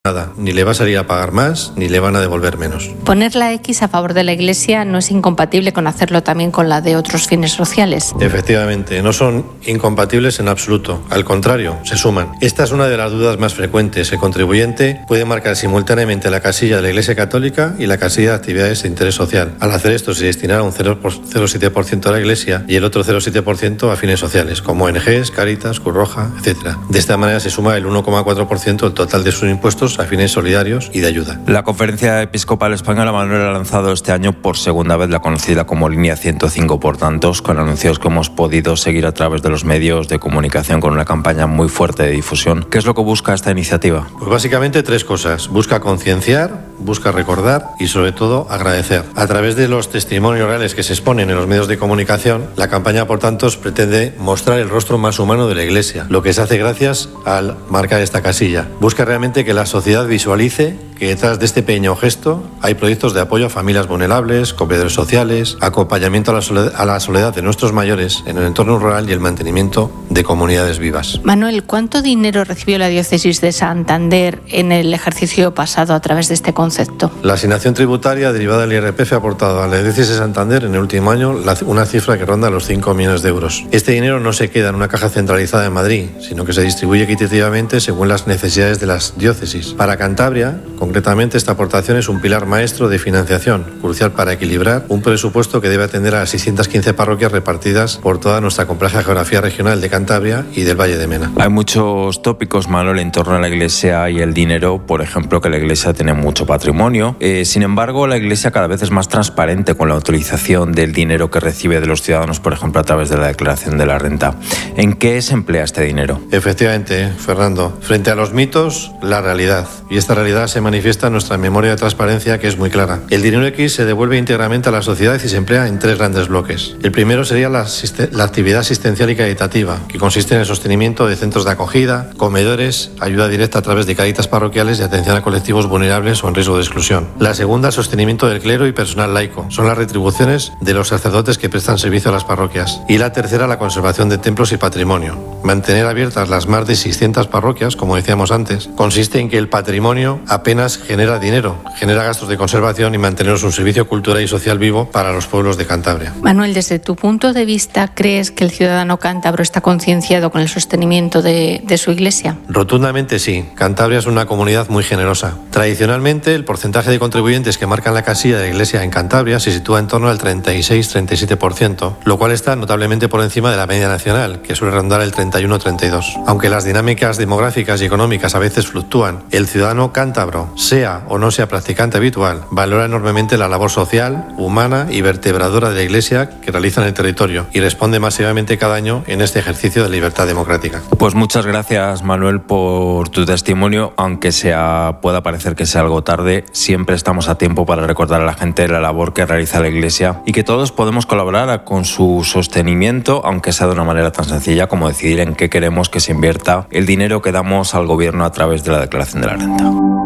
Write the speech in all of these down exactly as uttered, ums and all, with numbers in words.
nada, ni le va a salir a pagar más, ni le van a devolver menos. Poner la X a favor de la Iglesia no es incompatible con hacerlo también con la de otros fines sociales. Efectivamente, no son incompatibles en absoluto, al contrario, se suman. Esta es una de las dudas más frecuentes. El contribuyente puede marcar simultáneamente la casilla de la Iglesia Católica y la casilla de actividades de interés social. Al hacer esto se destinará un cero coma siete por ciento a la Iglesia y el otro cero coma siete por ciento a fines sociales, como O N Ges, Cáritas, Cruz Roja, etcétera. De esta manera se suma el uno coma cuatro por ciento del total de sus impuestos a fines solidarios y de ayuda. La Conferencia Episcopal Española, Manuel, ha lanzado este año por segunda vez la conocida como Línea ciento cinco por tantos, con anuncios que hemos podido seguir a través de los medios de comunicación con una campaña muy fuerte de difusión. ¿Qué es lo que busca esta iniciativa? Pues básicamente tres cosas. Busca concienciar, busca recordar y sobre todo agradecer. A través de los testimonios reales que se exponen en los medios de comunicación, la campaña por tantos pretende mostrar el rostro más humano de la Iglesia, lo que se hace gracias al marcar esta casilla. Busca realmente que la sociedad visualice que detrás de este pequeño gesto hay proyectos de apoyo a familias vulnerables, comedores sociales, acompañamiento a la, soledad, a la soledad de nuestros mayores en el entorno rural y el mantenimiento de comunidades vivas. Manuel, ¿cuánto dinero recibió la diócesis de Santander en el ejercicio pasado a través de este concepto? La asignación tributaria derivada del I R P F ha aportado a la diócesis de Santander en el último año una cifra que ronda los cinco millones de euros. Este dinero no se queda en una caja centralizada en Madrid, sino que se distribuye equitativamente según las necesidades de las diócesis. Para Cantabria, concretamente, esta aportación es un pilar maestro de financiación, crucial para equilibrar un presupuesto que debe atender a las seiscientas quince parroquias repartidas por toda nuestra compleja geografía regional de Cantabria y del Valle de Mena. Hay muchos tópicos, Manuel, en torno a la Iglesia y el dinero. Por ejemplo, que la Iglesia tiene mucho patrimonio. Eh, sin embargo, la Iglesia cada vez es más transparente con la utilización del dinero que recibe de los ciudadanos, por ejemplo, a través de la declaración de la renta. ¿En qué se emplea este dinero? Efectivamente, Fernando. Frente a los mitos, la realidad. Y esta realidad se manifiesta en nuestra memoria de transparencia, que es muy clara. El dinero X se devuelve íntegramente a la sociedad y se emplea en tres grandes bloques. El primero sería la, la actividad asistencial y caritativa, que consiste en el sostenimiento de centros de acogida, comedores, ayuda directa a través de Cáritas parroquiales y atención a colectivos vulnerables o en riesgo de exclusión. La segunda, el sostenimiento del clero y personal laico. Son las retribuciones de los sacerdotes que prestan servicio a las parroquias. Y la tercera, la conservación de templos y patrimonio. Mantener abiertas las más de seiscientas parroquias, como decíamos antes, consiste en que el patrimonio apenas genera dinero, genera gastos de conservación y mantenernos un servicio cultural y social vivo para los pueblos de Cantabria. Manuel, desde tu punto de vista, ¿crees que el ciudadano cántabro está concienciado con el sostenimiento de, de su iglesia? Rotundamente sí. Cantabria es una comunidad muy generosa. Tradicionalmente, el porcentaje de contribuyentes que marcan la casilla de la iglesia en Cantabria se sitúa en torno al treinta y seis a treinta y siete por ciento, lo cual está notablemente por encima de la media nacional, que suele rondar el treinta y uno a treinta y dos por ciento. Aunque las dinámicas demográficas y económicas a veces fluctúan, el ciudadano cántabro, sea o no sea practicante habitual, valora enormemente la labor social, humana y vertebradora de la Iglesia que realiza en el territorio y responde masivamente cada año en este ejercicio de libertad democrática. Pues muchas gracias, Manuel, por tu testimonio. Aunque sea, pueda parecer que sea algo tarde, siempre estamos a tiempo para recordar a la gente la labor que realiza la Iglesia y que todos podemos colaborar con su sostenimiento, aunque sea de una manera tan sencilla como decidir en qué queremos que se invierta el dinero que damos al gobierno a través de la declaración de la renta.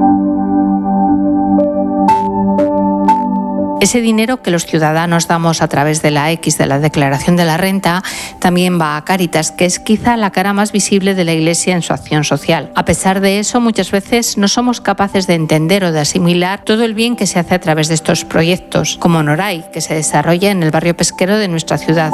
Ese dinero que los ciudadanos damos a través de la X de la declaración de la renta también va a Cáritas, que es quizá la cara más visible de la Iglesia en su acción social. A pesar de eso, muchas veces no somos capaces de entender o de asimilar todo el bien que se hace a través de estos proyectos, como Noray, que se desarrolla en el barrio pesquero de nuestra ciudad.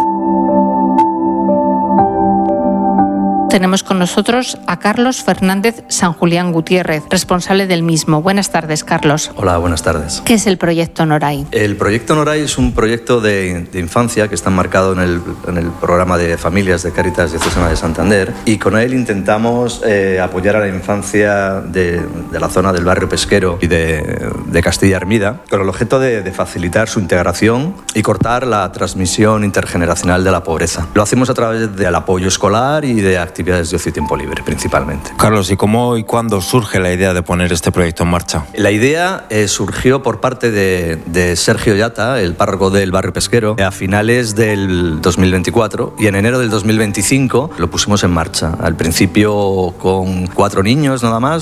Tenemos con nosotros a Carlos Fernández San Julián Gutiérrez, responsable del mismo. Buenas tardes, Carlos. Hola, buenas tardes. ¿Qué es el proyecto Noray? El proyecto Noray es un proyecto de, de infancia que está enmarcado en el, en el programa de familias de Cáritas Diocesana de Santander, y con él intentamos eh, apoyar a la infancia de, de la zona del barrio pesquero y de, de Castilla Hermida, con el objeto de, de facilitar su integración y cortar la transmisión intergeneracional de la pobreza. Lo hacemos a través del apoyo escolar y de actividades actividades de ocio y tiempo libre, principalmente. Carlos, ¿y cómo y cuándo surge la idea de poner este proyecto en marcha? La idea eh, surgió por parte de, de Sergio Yata, el párroco del barrio pesquero, a finales del dos mil veinticuatro, y en enero del dos mil veinticinco lo pusimos en marcha. Al principio con cuatro niños nada más,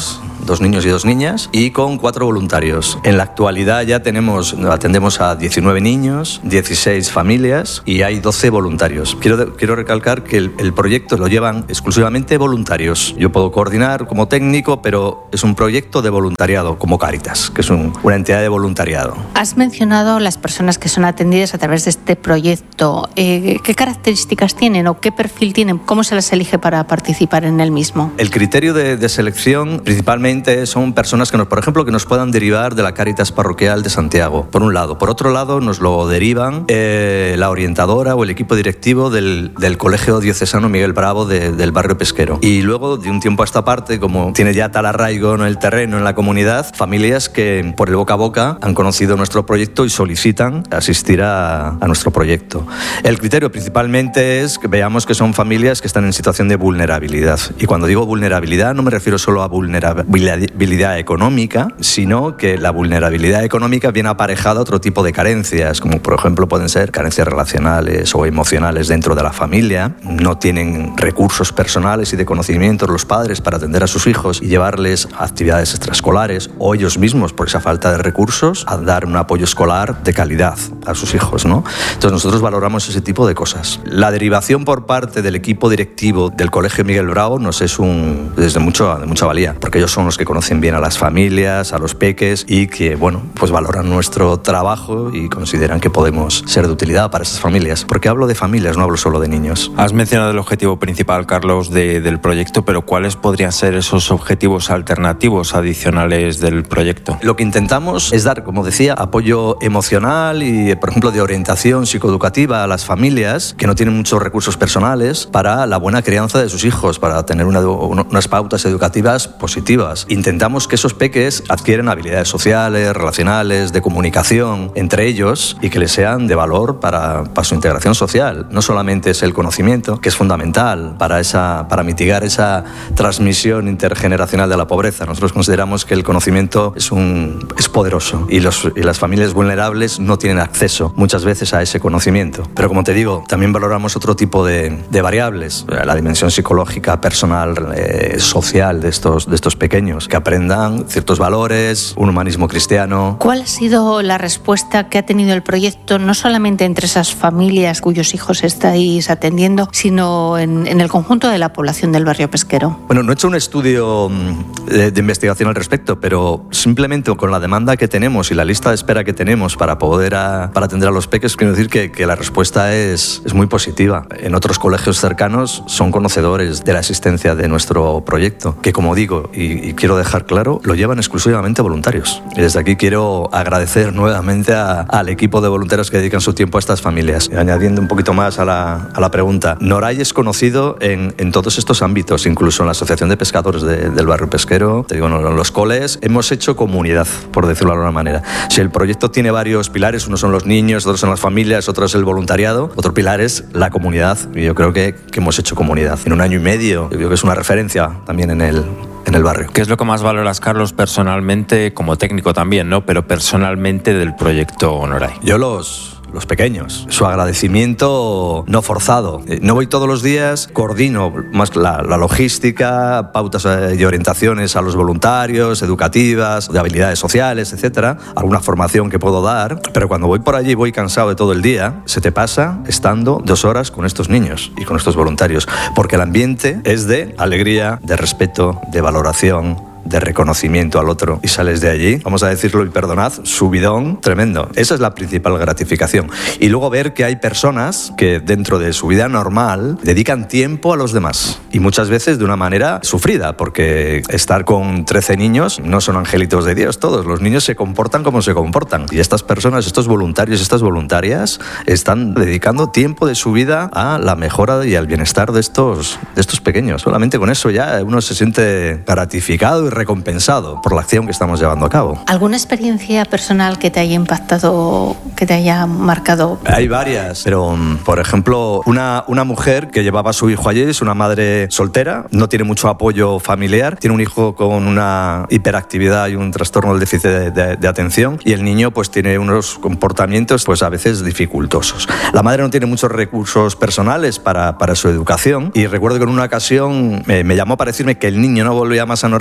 dos niños y dos niñas, y con cuatro voluntarios. En la actualidad ya tenemos, atendemos a diecinueve niños, dieciséis familias y hay doce voluntarios. Quiero, quiero recalcar que el, el proyecto lo llevan exclusivamente voluntarios. Yo puedo coordinar como técnico, pero es un proyecto de voluntariado, como Cáritas, que es un, una entidad de voluntariado. Has mencionado las personas que son atendidas a través de este proyecto. Eh, ¿Qué características tienen o qué perfil tienen? ¿Cómo se las elige para participar en el mismo? El criterio de, de selección principalmente son personas que, nos, por ejemplo, que nos puedan derivar de la Cáritas Parroquial de Santiago, por un lado. Por otro lado, nos lo derivan eh, la orientadora o el equipo directivo del, del Colegio Diocesano Miguel Bravo de, del barrio pesquero. Y luego, de un tiempo a esta parte, como tiene ya tal arraigo en el terreno, en la comunidad, familias que por el boca a boca han conocido nuestro proyecto y solicitan asistir a, a nuestro proyecto. El criterio principalmente es que veamos que son familias que están en situación de vulnerabilidad. Y cuando digo vulnerabilidad no me refiero solo a vulnerabilidad económica, sino que la vulnerabilidad económica viene aparejada a otro tipo de carencias, como por ejemplo pueden ser carencias relacionales o emocionales dentro de la familia. No tienen recursos personales y de conocimientos los padres para atender a sus hijos y llevarles a actividades extraescolares, o ellos mismos, por esa falta de recursos, a dar un apoyo escolar de calidad a sus hijos, ¿no? Entonces nosotros valoramos ese tipo de cosas. La derivación por parte del equipo directivo del Colegio Miguel Bravo nos es un, desde mucho, de mucha valía, porque ellos son los que conocen bien a las familias, a los peques, y que, bueno, pues valoran nuestro trabajo y consideran que podemos ser de utilidad para esas familias. Porque hablo de familias, no hablo solo de niños. Has mencionado el objetivo principal, Carlos, de, del proyecto, pero ¿cuáles podrían ser esos objetivos alternativos adicionales del proyecto? Lo que intentamos es dar, como decía, apoyo emocional y, por ejemplo, de orientación psicoeducativa a las familias que no tienen muchos recursos personales para la buena crianza de sus hijos, para tener una, unas pautas educativas positivas. Intentamos que esos peques adquieran habilidades sociales, relacionales, de comunicación entre ellos, y que les sean de valor para, para su integración social. No solamente es el conocimiento, que es fundamental para, esa, para mitigar esa transmisión intergeneracional de la pobreza. Nosotros consideramos que el conocimiento es, un, es poderoso y, los, y las familias vulnerables no tienen acceso muchas veces a ese conocimiento. Pero como te digo, también valoramos otro tipo de, de variables, la dimensión psicológica, personal, eh, social de estos, de estos pequeños, que aprendan ciertos valores, un humanismo cristiano. ¿Cuál ha sido la respuesta que ha tenido el proyecto, no solamente entre esas familias cuyos hijos estáis atendiendo, sino en, en el conjunto de la población del barrio pesquero? Bueno, no he hecho un estudio de, de investigación al respecto, pero simplemente con la demanda que tenemos y la lista de espera que tenemos para poder a, para atender a los peques, quiero decir que, que la respuesta es, es muy positiva. En otros colegios cercanos son conocedores de la existencia de nuestro proyecto, que, como digo, y, y quiero dejar claro, lo llevan exclusivamente voluntarios. Y desde aquí quiero agradecer nuevamente a, al equipo de voluntarios que dedican su tiempo a estas familias. Y añadiendo un poquito más a la, a la pregunta, Noray es conocido en, en todos estos ámbitos, incluso en la Asociación de Pescadores de, del Barrio Pesquero, te digo, en los coles, hemos hecho comunidad, por decirlo de alguna manera. Si el proyecto tiene varios pilares, unos son los niños, otros son las familias, otros es el voluntariado, otro pilar es la comunidad, y yo creo que, que hemos hecho comunidad. En un año y medio, yo creo que es una referencia también en el, en el barrio. ¿Qué es lo que más valoras, Carlos, personalmente, como técnico también, ¿no? Pero personalmente del proyecto Noray? Yo los... los pequeños, su agradecimiento no forzado. No voy todos los días, coordino más la, la logística, pautas y orientaciones a los voluntarios, educativas, de habilidades sociales, etcétera, alguna formación que puedo dar, pero cuando voy por allí voy cansado de todo el día, se te pasa estando dos horas con estos niños y con estos voluntarios, porque el ambiente es de alegría, de respeto, de valoración, de reconocimiento al otro, y sales de allí, vamos a decirlo y perdonad, subidón tremendo. Esa es la principal gratificación. Y luego ver que hay personas que dentro de su vida normal dedican tiempo a los demás, y muchas veces de una manera sufrida, porque estar con trece niños no son angelitos de Dios todos, los niños se comportan como se comportan, y estas personas, estos voluntarios, estas voluntarias están dedicando tiempo de su vida a la mejora y al bienestar de estos, de estos pequeños. Solamente con eso ya uno se siente gratificado y recompensado por la acción que estamos llevando a cabo. ¿Alguna experiencia personal que te haya impactado, que te haya marcado? Hay varias, pero por ejemplo, una, una mujer que llevaba a su hijo allí, es una madre soltera, no tiene mucho apoyo familiar, tiene un hijo con una hiperactividad y un trastorno del déficit de, de, de atención, y el niño pues tiene unos comportamientos pues a veces dificultosos. La madre no tiene muchos recursos personales para, para su educación, y recuerdo que en una ocasión me, me llamó para decirme que el niño no volvía más a Noray, que le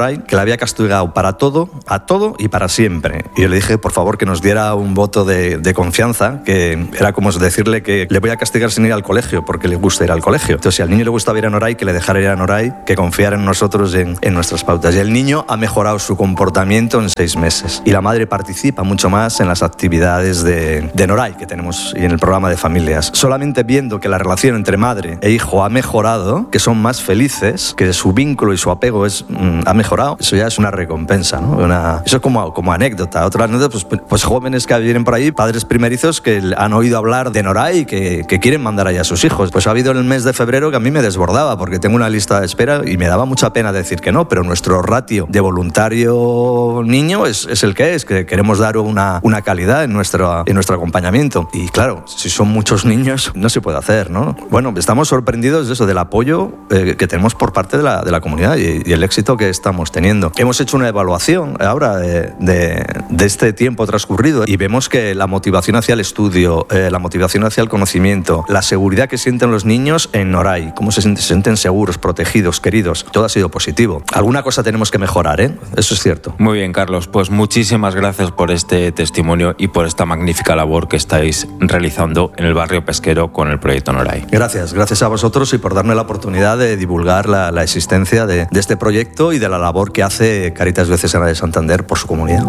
había castigado para todo, a todo y para siempre. Y yo le dije, por favor, que nos diera un voto de, de confianza, que era como decirle que le voy a castigar sin ir al colegio, porque le gusta ir al colegio. Entonces, si al niño le gustaba ir a Noray, que le dejara ir a Noray, que confiara en nosotros y en, en nuestras pautas. Y el niño ha mejorado su comportamiento en seis meses. Y la madre participa mucho más en las actividades de, de Noray que tenemos y en el programa de familias. Solamente viendo que la relación entre madre e hijo ha mejorado, que son más felices, que su vínculo y su apego es, mm, ha mejorado, eso ya es una recompensa, ¿no? Una, eso es como, como anécdota. Otra anécdota, pues, pues jóvenes que vienen por ahí, padres primerizos que han oído hablar de Noray y que, que quieren mandar allá a sus hijos. Pues ha habido en el mes de febrero que a mí me desbordaba porque tengo una lista de espera y me daba mucha pena decir que no, pero nuestro ratio de voluntario niño es, es el que es, que queremos dar una, una calidad en nuestro, en nuestro acompañamiento. Y claro, si son muchos niños, no se puede hacer, ¿no? Bueno, estamos sorprendidos de eso, del apoyo eh, que tenemos por parte de la, de la comunidad y, y el éxito que estamos teniendo. Hemos hecho una evaluación ahora de, de, de este tiempo transcurrido y vemos que la motivación hacia el estudio, eh, la motivación hacia el conocimiento, la seguridad que sienten los niños en Noray, cómo se sienten, se sienten seguros, protegidos, queridos, todo ha sido positivo. Alguna cosa tenemos que mejorar, ¿eh? Eso es cierto. Muy bien, Carlos, pues muchísimas gracias por este testimonio y por esta magnífica labor que estáis realizando en el barrio pesquero con el proyecto Noray. Gracias, gracias a vosotros y por darme la oportunidad de divulgar la, la existencia de, de este proyecto y de la labor que hace Cáritas Diocesana de Santander por su comunidad.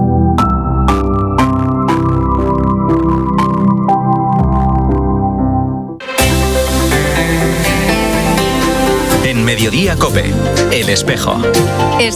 Mediodía COPE, El Espejo. Este